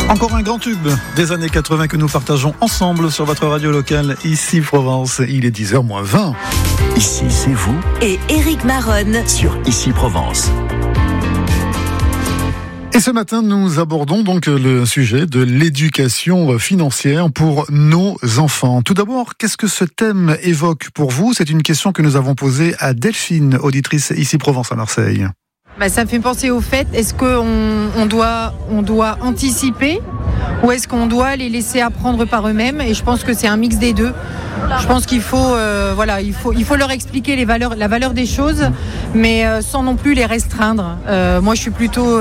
Encore un grand tube des années 80 que nous partageons ensemble sur votre radio locale, ici Provence. Il est 10h-20. Ici, c'est vous et Éric Maronne sur Ici Provence. Et ce matin, nous abordons donc le sujet de l'éducation financière pour nos enfants. Tout d'abord, qu'est-ce que ce thème évoque pour vous ? C'est une question que nous avons posée à Delphine, auditrice Ici Provence à Marseille. Ça me fait penser au fait, est-ce qu'on doit anticiper ou est-ce qu'on doit les laisser apprendre par eux-mêmes ? Et je pense que c'est un mix des deux. Je pense qu'il faut, il faut leur expliquer la valeur des choses, mais sans non plus les restreindre. Moi, je suis plutôt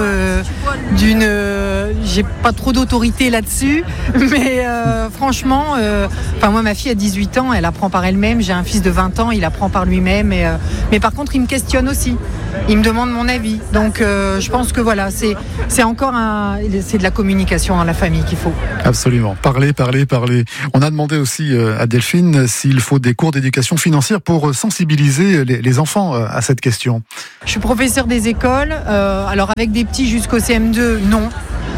j'ai pas trop d'autorité là-dessus, mais franchement, moi, ma fille a 18 ans, elle apprend par elle-même. J'ai un fils de 20 ans, il apprend par lui-même. Mais par contre, il me questionne aussi. Il me demande mon avis. Donc, je pense que c'est encore c'est de la communication dans la famille qu'il faut. Absolument. Parler. On a demandé aussi à Delphine s'il faut des cours d'éducation financière pour sensibiliser les enfants à cette question. Je suis professeur des écoles. Alors, avec des petits jusqu'au CM2, non.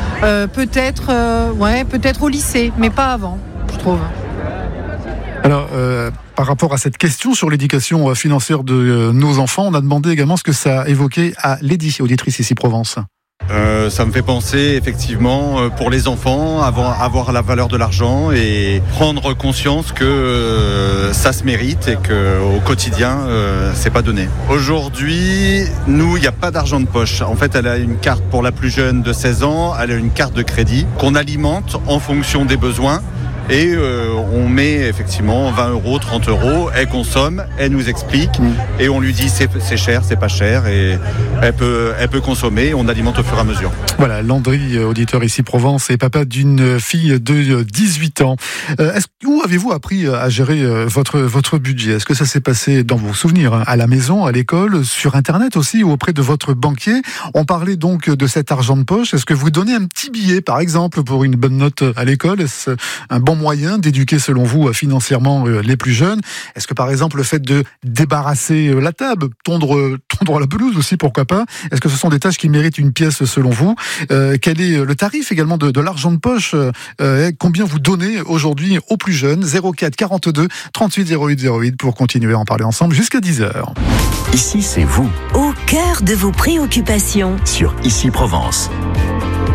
Peut-être au lycée, mais pas avant, je trouve. Alors, par rapport à cette question sur l'éducation financière de nos enfants, on a demandé également ce que ça a évoqué à Lady, auditrice ici Provence. Ça me fait penser effectivement pour les enfants avoir la valeur de l'argent et prendre conscience que ça se mérite et qu'au quotidien c'est pas donné. Aujourd'hui, nous, il n'y a pas d'argent de poche. En fait, elle a une carte pour la plus jeune de 16 ans, elle a une carte de crédit qu'on alimente en fonction des besoins. Et on met effectivement 20 €, 30 €, elle consomme, elle nous explique et on lui dit c'est cher, c'est pas cher et elle peut consommer, on alimente au fur et à mesure. Voilà, Landry, auditeur ici Provence et papa d'une fille de 18 ans. Où avez-vous appris à gérer votre budget ? Est-ce que ça s'est passé dans vos souvenirs, à la maison, à l'école, sur Internet aussi ou auprès de votre banquier ? On parlait donc de cet argent de poche. Est-ce que vous donnez un petit billet, par exemple, pour une bonne note à l'école ? Est-ce un bon moyen d'éduquer, selon vous, financièrement les plus jeunes ? Est-ce que, par exemple, le fait de débarrasser la table, tondre la pelouse aussi, pourquoi pas ? Est-ce que ce sont des tâches qui méritent une pièce, selon vous ? Quel est le tarif également de l'argent de poche ? Combien vous donnez aujourd'hui aux plus jeunes ? 04 42 38 08 08 pour continuer à en parler ensemble jusqu'à 10h. Ici, c'est vous au cœur de vos préoccupations sur Ici Provence.